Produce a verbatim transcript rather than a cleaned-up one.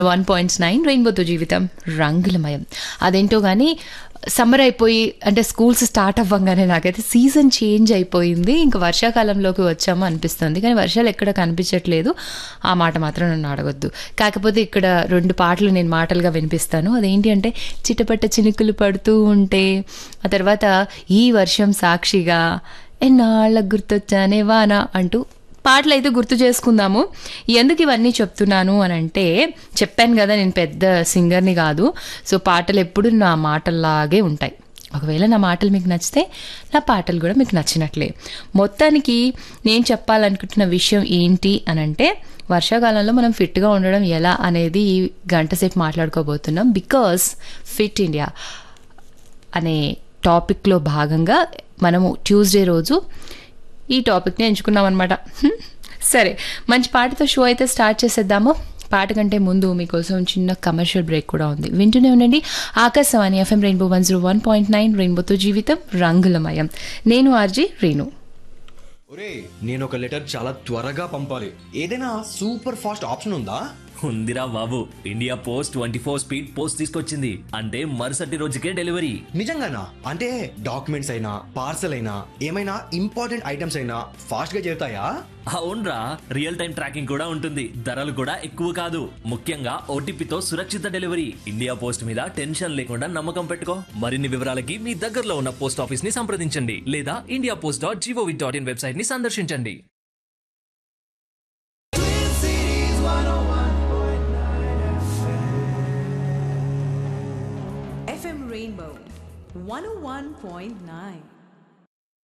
One point nine రెయిన్బోతో జీవితం రంగులమయం. అదేంటో కానీ సమ్మర్ అయిపోయి అంటే స్కూల్స్ స్టార్ట్ అవ్వగానే నాకైతే సీజన్ చేంజ్ అయిపోయింది. ఇంకా వర్షాకాలంలోకి వచ్చాము అనిపిస్తుంది, కానీ వర్షాలు ఎక్కడ కనిపించట్లేదు. ఆ మాట మాత్రం నన్ను అడగొద్దు. కాకపోతే ఇక్కడ రెండు పాటలు నేను మాటలుగా వినిపిస్తాను. అదేంటి అంటే చిటపట చినుకులు పడుతూ ఉంటే, ఆ తర్వాత ఈ వర్షం సాక్షిగా ఎన్నాళ్ళకు గుర్తొచ్చానే వాన అంటూ పాటలు అయితే గుర్తు చేసుకుందాము. ఎందుకు ఇవన్నీ చెప్తున్నాను అని అంటే, చెప్పాను కదా నేను పెద్ద సింగర్ని కాదు. సో పాటలు ఎప్పుడు నా మాటల్లాగే ఉంటాయి. ఒకవేళ నా మాటలు మీకు నచ్చితే నా పాటలు కూడా మీకు నచ్చినట్లే. మొత్తానికి నేను చెప్పాలనుకుంటున్న విషయం ఏంటి అని అంటే, వర్షాకాలంలో మనం ఫిట్గా ఉండడం ఎలా అనేది ఈ గంట సేపు మాట్లాడుకోబోతున్నాం. బికాస్ ఫిట్ ఇండియా అనే టాపిక్లో భాగంగా మనము ట్యూస్డే రోజు ఈ టాపిక్ని ఎంచుకున్నాం అనమాట. సరే, మంచి పాటతో షో అయితే స్టార్ట్ చేసేద్దాము. పాట కంటే ముందు మీకోసం చిన్న కమర్షియల్ బ్రేక్ కూడా ఉంది. వింటూనే ఉండండి Akashvani FM rainbow one zero one point nine రెయిన్బోతో జీవితం రంగులమయం. నేను ఆర్జీ రేణు. ఒరే, నేను ఒక లెటర్ చాలా త్వరగా పంపాలి. ఏదైనా సూపర్ ఫాస్ట్ ఆప్షన్ ఉందా? ఉందిరా బాబు, India post twenty four speed post తీసుకొచ్చింది. అంటే మరుసటి రోజుకే డెలివరీ. నిజంగానా? అంటే డాక్యుమెంట్స్ అయినా పార్సల్ అయినా ఏమైనా ఇంపార్టెంట్ ఐటమ్స్ అయినా ఫాస్ట్ గా చేరుతాయా? అవునరా, రియల్ టైం ట్రాకింగ్ కూడా ఉంటుంది. ధరలు కూడా ఎక్కువ కాదు. ముఖ్యంగా ఓటీపీతో సురక్షిత డెలివరీ. ఇండియా పోస్ట్ మీద టెన్షన్ లేకుండా నమ్మకం పెట్టుకో. మరిన్ని వివరాలకి మీ దగ్గరలో ఉన్న పోస్ట్ ఆఫీస్ ని సంప్రదించండి లేదా India post dot GOV dot in website ని సందర్శించండి. F M Rainbow one oh one point nine.